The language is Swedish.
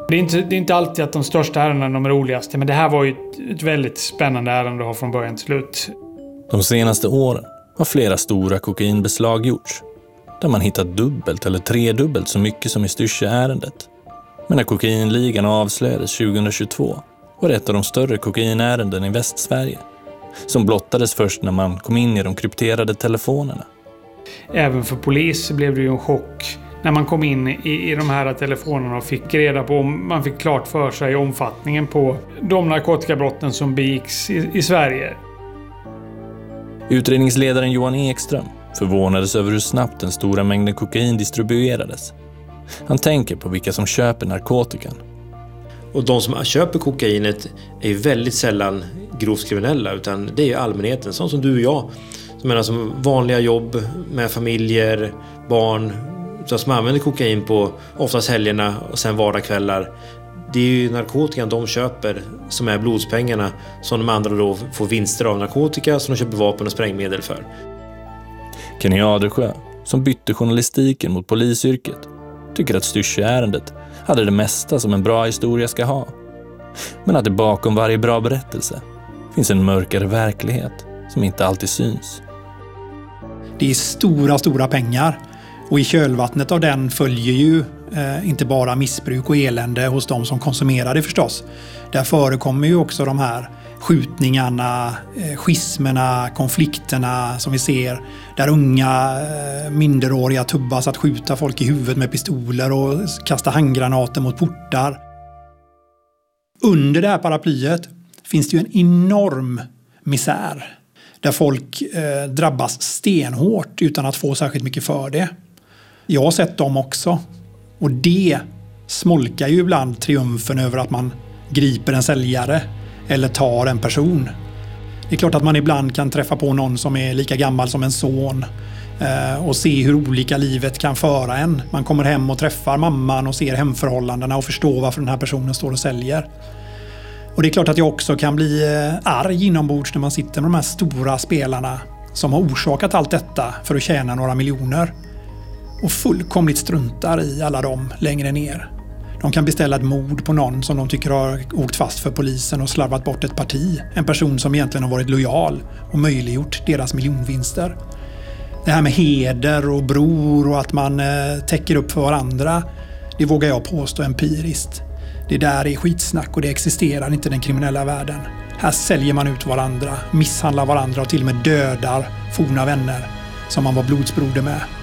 Det är inte alltid att de största ärendena är de roligaste, men det här var ju ett väldigt spännande ärende att ha från början till slut. De senaste åren har flera stora kokainbeslag gjorts, där man hittat dubbelt eller tredubbelt så mycket som i Styrsö-ärendet. Men när kokainligan avslöjades 2022 var det ett av de större kokainärenden i Västsverige, som blottades först när man kom in i de krypterade telefonerna. Även för polis blev det ju en chock när man kom in i de här telefonerna och fick reda på, man fick klart för sig omfattningen på de narkotikabrotten som begicks i Sverige. Utredningsledaren Johan Ekström förvånades över hur snabbt den stora mängden kokain distribuerades. Han tänker på vilka som köper narkotikan. Och de som köper kokainet är ju väldigt sällan grovt kriminella, utan det är ju allmänheten, sånt som du och jag. Som vanliga jobb med familjer, barn, som använder kokain på oftast helgerna och sen vardagskvällar. Det är ju narkotikan de köper som är blodspengarna som de andra då får vinster av narkotika som de köper vapen och sprängmedel för. Kenny Adersjö, som bytte journalistiken mot polisyrket, tycker att Styrsö-ärendet hade det mesta som en bra historia ska ha. Men att det bakom varje bra berättelse finns en mörkare verklighet som inte alltid syns. Det är stora pengar, och i kölvattnet av den följer ju inte bara missbruk och elände hos de som konsumerar det förstås. Där förekommer ju också de här skjutningarna, schismerna, konflikterna som vi ser, där unga minderåriga tubbas att skjuta folk i huvudet med pistoler och kasta handgranater mot portar. Under det här paraplyet finns det ju en enorm misär där folk drabbas stenhårt utan att få särskilt mycket för det. Jag har sett dem också, och det smolkar ju ibland triumfen över att man griper en säljare eller tar en person. Det är klart att man ibland kan träffa på någon som är lika gammal som en son och se hur olika livet kan föra en. Man kommer hem och träffar mamman och ser hemförhållandena och förstår varför den här personen står och säljer. Och det är klart att jag också kan bli arg inombords när man sitter med de här stora spelarna som har orsakat allt detta för att tjäna några miljoner och fullkomligt struntar i alla dem längre ner. De kan beställa ett mord på någon som de tycker har åkt fast för polisen och slarvat bort ett parti. En person som egentligen har varit lojal och möjliggjort deras miljonvinster. Det här med heder och bror och att man täcker upp för varandra, det vågar jag påstå empiriskt. Det där är skitsnack och det existerar inte i den kriminella världen. Här säljer man ut varandra, misshandlar varandra och till och med dödar forna vänner som man var blodsbroder med.